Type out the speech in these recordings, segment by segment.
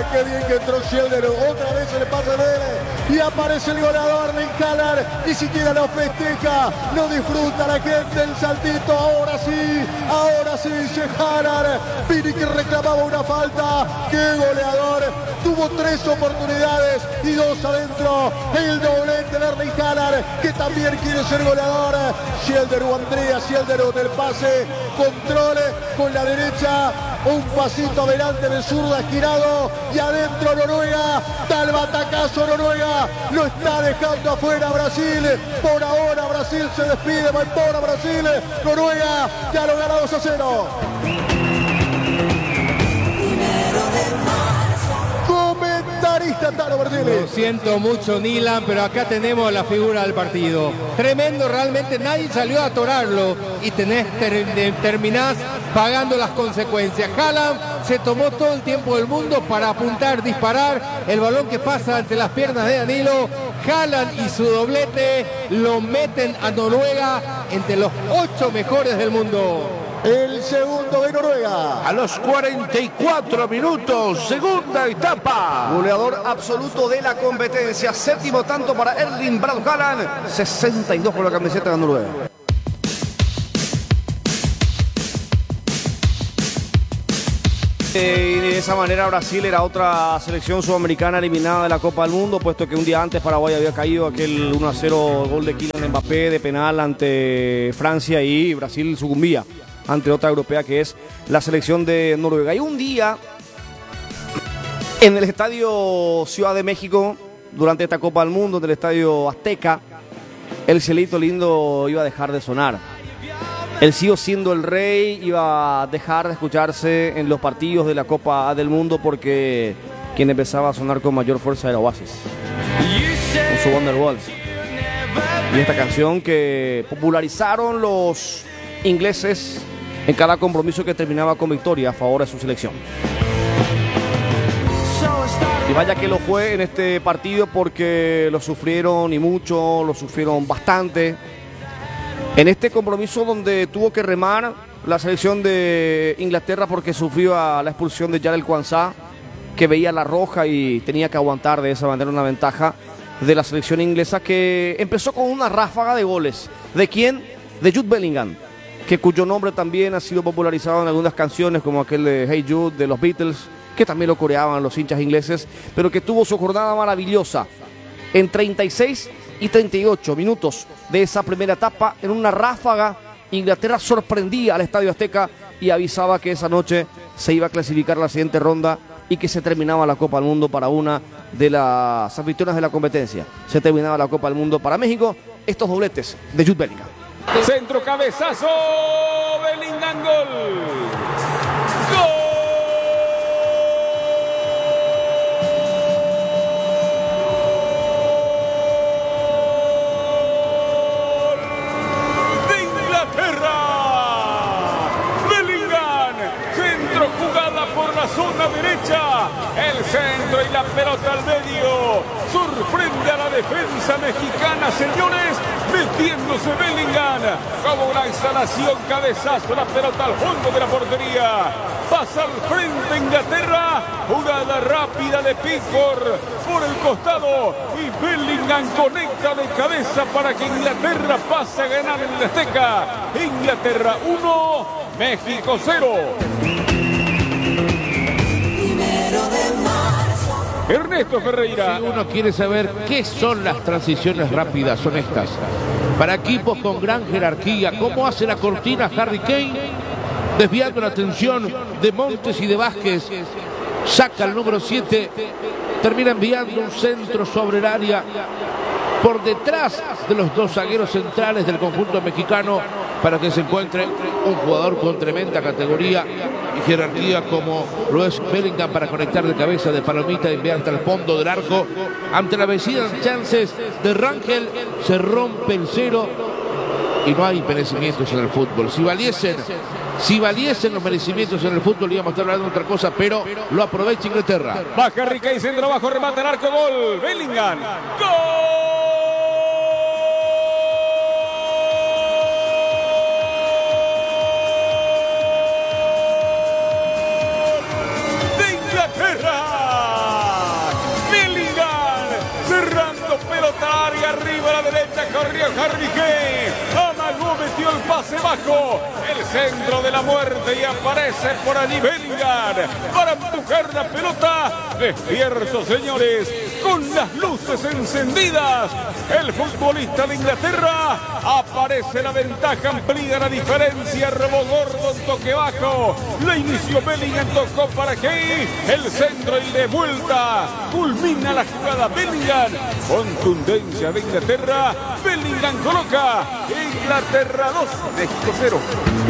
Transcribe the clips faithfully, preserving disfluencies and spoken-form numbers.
qué bien que entró Schjelderup. Otra vez se le pasa de él. Y aparece el goleador de Haaland. Ni siquiera lo festeja. No disfruta la gente el saltito. Ahora sí. Ahora sí dice Haaland. Vini que reclamaba una falta. ¡Qué goleador! Tuvo tres oportunidades y dos adentro. El doblete de Erling Haaland, que también quiere ser goleador. Schjelderup, Andrea Schjelderup del pase. Control con la derecha. Un pasito adelante de zurda girado. Y adentro Noruega. Da el batacazo Noruega. Lo está dejando afuera Brasil. Por ahora Brasil se despide. Por Brasil. Noruega ya lo gana dos a cero. Comentarista Tano Martínez. Lo siento mucho, Nilan, pero acá tenemos la figura del partido. Tremendo, realmente nadie salió a atorarlo y tenés ter, terminás pagando las consecuencias. Haaland se tomó todo el tiempo del mundo para apuntar, disparar. El balón que pasa ante las piernas de Danilo. Haaland y su doblete lo meten a Noruega entre los ocho mejores del mundo. El segundo de Noruega. A los cuarenta y cuatro minutos, segunda etapa. Goleador absoluto de la competencia. Séptimo tanto para Erling Braut Haaland. sesenta y dos por la camiseta de Noruega. Y de esa manera Brasil era otra selección sudamericana eliminada de la Copa del Mundo, puesto que un día antes Paraguay había caído aquel uno a cero gol de Kylian Mbappé de penal ante Francia y Brasil sucumbía ante otra europea que es la selección de Noruega. Y un día en el Estadio Ciudad de México, durante esta Copa del Mundo, en el Estadio Azteca, el cielito lindo iba a dejar de sonar. El sigo siendo el rey iba a dejar de escucharse en los partidos de la Copa del Mundo porque quien empezaba a sonar con mayor fuerza era Oasis, con su Wonderwall. Y esta canción que popularizaron los ingleses en cada compromiso que terminaba con victoria a favor de su selección. Y vaya que lo fue en este partido porque lo sufrieron y mucho, lo sufrieron bastante. En este compromiso donde tuvo que remar la selección de Inglaterra porque sufrió a la expulsión de Jarell Quansah, que veía la roja y tenía que aguantar de esa manera una ventaja de la selección inglesa, que empezó con una ráfaga de goles. ¿De quién? De Jude Bellingham, que cuyo nombre también ha sido popularizado en algunas canciones como aquel de Hey Jude de los Beatles, que también lo coreaban los hinchas ingleses, pero que tuvo su jornada maravillosa en treinta y seis y treinta y ocho minutos de esa primera etapa. En una ráfaga Inglaterra sorprendía al Estadio Azteca y avisaba que esa noche se iba a clasificar a la siguiente ronda y que se terminaba la Copa del Mundo para una de las anfitrionas de la competencia. Se terminaba la Copa del Mundo para México. Estos dobletes de Jude Bellingham. Centro, cabezazo, Bellingham, gol. ¡Gol! De Inglaterra. Bellingham, centro, jugada por la zona derecha. El centro y la pelota al medio. Sorprende a la defensa mexicana, señores. Metiéndose Bellingham, como una instalación, cabezazo, la pelota al fondo de la portería. Pasa al frente Inglaterra, jugada rápida de Pickford por el costado y Bellingham conecta de cabeza para que Inglaterra pase a ganar en el Azteca. Inglaterra uno, México cero. Ernesto Ferreira. Si uno quiere saber qué son las transiciones rápidas, son estas. Para equipos con gran jerarquía, ¿cómo hace la cortina Harry Kane? Desviando la atención de Montes y de Vázquez. Saca el número siete. Termina enviando un centro sobre el área. Por detrás de los dos zagueros centrales del conjunto mexicano para que se encuentre un jugador con tremenda categoría y jerarquía como lo es Bellingham para conectar de cabeza de palomita y enviar hasta el fondo del arco. Ante la vencida chances de Rangel se rompe el cero y no hay merecimientos en el fútbol. Si valiesen, si valiesen los merecimientos en el fútbol íbamos a estar hablando de otra cosa, pero lo aprovecha Inglaterra. Baja Rica y centro abajo, remata el arco, gol. Bellingham, gol. corrió Harry Kane. Amagó, metió el pase bajo. El centro de la muerte y aparece por allí Bellingham para empujar la pelota. Despierto, señores, con las luces encendidas. El futbolista de Inglaterra aparece la ventaja, amplía la diferencia. Robó Gordo, toque bajo. La inició Bellingham, tocó para Kane. El centro y de vuelta. Culmina la jugada Bellingham. Contundencia de Inglaterra. Bellingham coloca Inglaterra dos, México cero.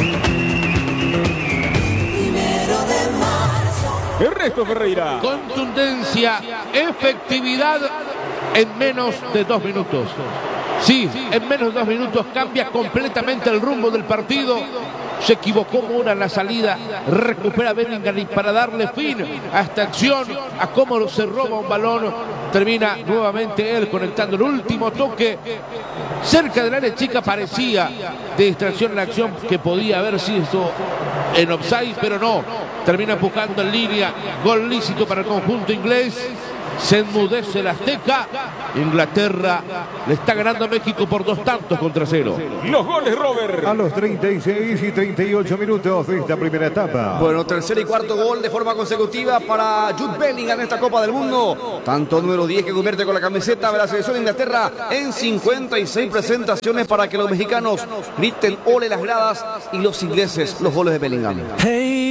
Ernesto Ferreira. Contundencia, efectividad en menos de dos minutos. Sí, en menos de dos minutos cambia completamente el rumbo del partido. Se equivocó Moura en la salida, recupera Bellingham y para darle fin a esta acción, a cómo se roba un balón, termina nuevamente él conectando el último toque cerca del área chica. Parecía de distracción la acción que podía haber sido en offside, pero no, termina empujando en línea. Gol lícito para el conjunto inglés. Se enmudece la Azteca. Inglaterra le está ganando a México por dos tantos contra cero. Los goles, Robert. A los treinta y seis y treinta y ocho minutos de esta primera etapa. Bueno, tercer y cuarto gol de forma consecutiva para Jude Bellingham en esta Copa del Mundo. Tanto número diez que convierte con la camiseta de la selección de Inglaterra en cincuenta y seis presentaciones para que los mexicanos griten ole las gradas y los ingleses los goles de Bellingham.